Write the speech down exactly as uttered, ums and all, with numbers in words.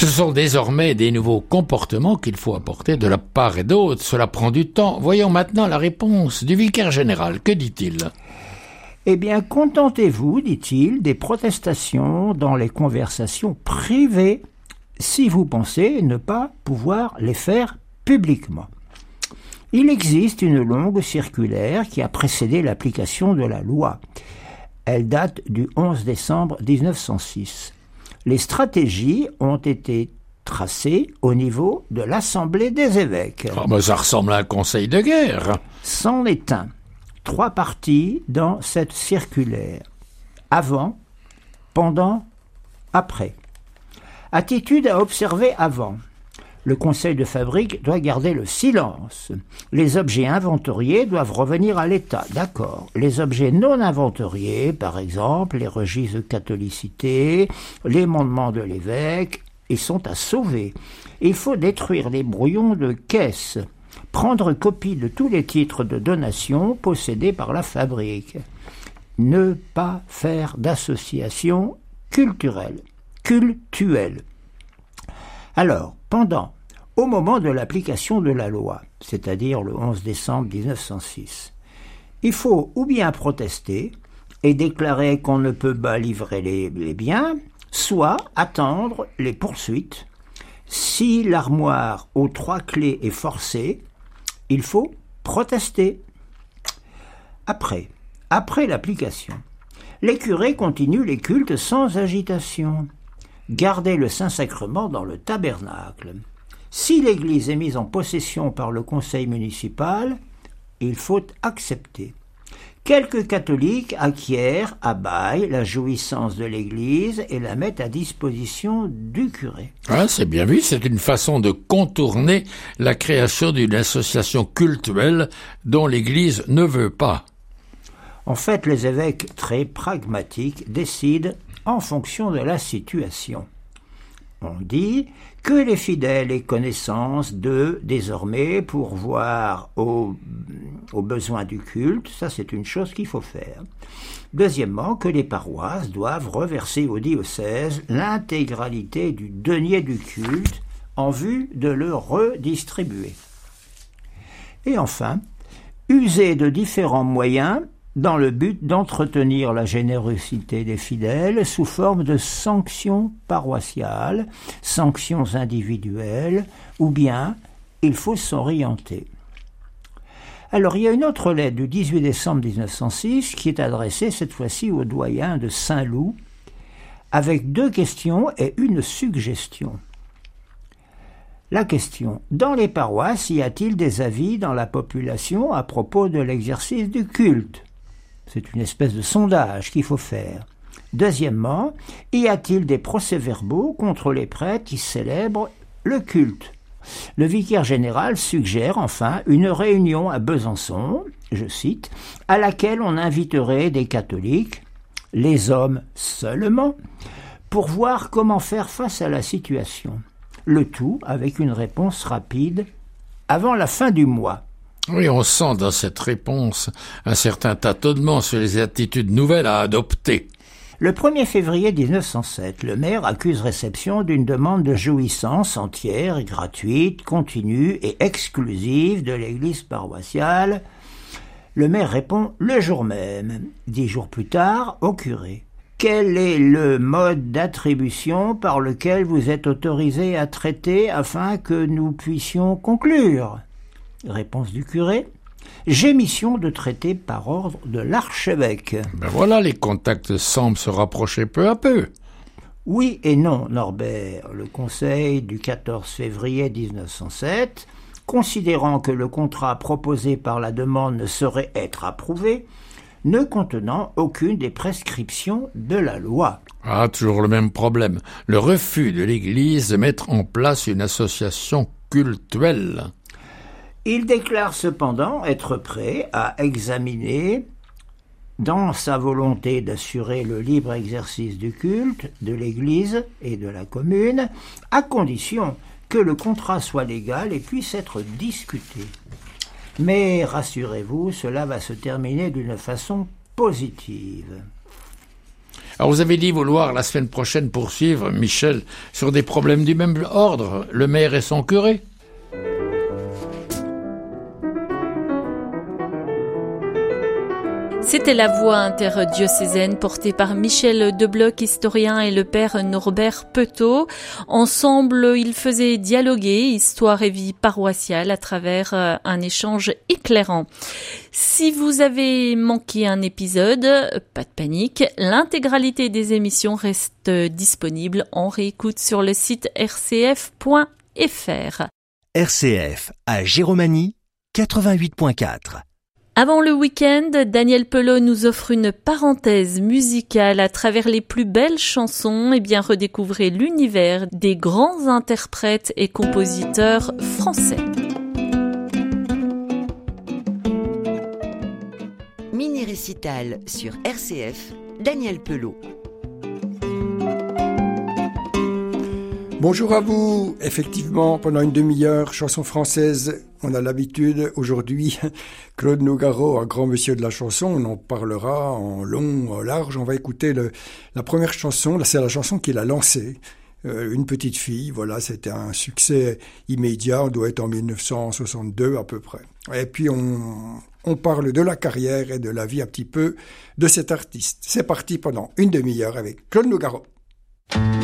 Ce sont désormais des nouveaux comportements qu'il faut apporter de la part et d'autre. Cela prend du temps. Voyons maintenant la réponse du vicaire général. Que dit-il ? Eh bien, contentez-vous, dit-il, des protestations dans les conversations privées, si vous pensez ne pas pouvoir les faire publiquement. Il existe une longue circulaire qui a précédé l'application de la loi. Elle date du onze décembre mille neuf cent six. Les stratégies ont été tracées au niveau de l'Assemblée des évêques. Oh, ben ça ressemble à un conseil de guerre. C'en est un. Trois parties dans cette circulaire. Avant, pendant, après. Attitude à observer avant. Le conseil de fabrique doit garder le silence. Les objets inventoriés doivent revenir à l'État, d'accord. Les objets non inventoriés, par exemple, les registres de catholicité, les mandements de l'évêque, ils sont à sauver. Il faut détruire les brouillons de caisse. Prendre copie de tous les titres de donation possédés par la fabrique. Ne pas faire d'association culturelle, cultuelle. Alors, pendant, au moment de l'application de la loi, c'est-à-dire le onze décembre mille neuf cent six, il faut ou bien protester et déclarer qu'on ne peut pas livrer les, les biens, soit attendre les poursuites. Si l'armoire aux trois clés est forcée, il faut protester. Après, après l'application, les curés continuent les cultes sans agitation. Gardez le Saint-Sacrement dans le tabernacle. Si l'Église est mise en possession par le conseil municipal, il faut accepter. Quelques catholiques acquièrent à bail la jouissance de l'Église et la mettent à disposition du curé. Ah, c'est bien vu, c'est une façon de contourner la création d'une association cultuelle dont l'Église ne veut pas. En fait, les évêques très pragmatiques décident en fonction de la situation. On dit que les fidèles aient connaissance d'eux désormais pour voir aux, aux besoins du culte, ça c'est une chose qu'il faut faire. Deuxièmement, que les paroisses doivent reverser au diocèse l'intégralité du denier du culte en vue de le redistribuer. Et enfin, user de différents moyens dans le but d'entretenir la générosité des fidèles sous forme de sanctions paroissiales, sanctions individuelles, ou bien il faut s'orienter. Alors il y a une autre lettre du dix-huit décembre mille neuf cent six qui est adressée cette fois-ci au doyen de Saint-Loup, avec deux questions et une suggestion. La question, dans les paroisses, y a-t-il des avis dans la population à propos de l'exercice du culte ? C'est une espèce de sondage qu'il faut faire. Deuxièmement, y a-t-il des procès-verbaux contre les prêtres qui célèbrent le culte ? Le vicaire général suggère enfin une réunion à Besançon, je cite, à laquelle on inviterait des catholiques, les hommes seulement, pour voir comment faire face à la situation. Le tout avec une réponse rapide avant la fin du mois. Oui, on sent dans cette réponse un certain tâtonnement sur les attitudes nouvelles à adopter. Le premier février mille neuf cent sept, le maire accuse réception d'une demande de jouissance entière, gratuite, continue et exclusive de l'église paroissiale. Le maire répond le jour même. Dix jours plus tard, au curé. Quel est le mode d'attribution par lequel vous êtes autorisé à traiter afin que nous puissions conclure ? Réponse du curé. J'ai mission de traiter par ordre de l'archevêque. Ben voilà, les contacts semblent se rapprocher peu à peu. Oui et non, Norbert. Le conseil du quatorze février mille neuf cent sept, considérant que le contrat proposé par la demande ne saurait être approuvé, ne contenant aucune des prescriptions de la loi. Ah, toujours le même problème. Le refus de l'Église de mettre en place une association cultuelle. Il déclare cependant être prêt à examiner, dans sa volonté d'assurer le libre exercice du culte de l'Église et de la commune, à condition que le contrat soit légal et puisse être discuté. Mais rassurez-vous, cela va se terminer d'une façon positive. Alors vous avez dit vouloir la semaine prochaine poursuivre, Michel, sur des problèmes du même ordre, le maire et son curé. C'était la voix interdiocésaine portée par Michel Debloc, historien, et le père Norbert Petot. Ensemble, ils faisaient dialoguer histoire et vie paroissiale à travers un échange éclairant. Si vous avez manqué un épisode, pas de panique, l'intégralité des émissions reste disponible en réécoute sur le site r c f point f r. R C F à Giromagny, quatre-vingt-huit point quatre. Avant le week-end, Daniel Pelot nous offre une parenthèse musicale à travers les plus belles chansons. Et bien, redécouvrez l'univers des grands interprètes et compositeurs français. Mini-récital sur R C F, Daniel Pelot. Bonjour à vous. Effectivement, pendant une demi-heure, chanson française, on a l'habitude. Aujourd'hui, Claude Nougaro, un grand monsieur de la chanson, on en parlera en long, en large. On va écouter le, la première chanson, là, c'est la chanson qu'il a lancée. Euh, une petite fille, voilà, c'était un succès immédiat, on doit être en mille neuf cent soixante-deux à peu près. Et puis on, on parle de la carrière et de la vie un petit peu de cet artiste. C'est parti pendant une demi-heure avec Claude Nougaro.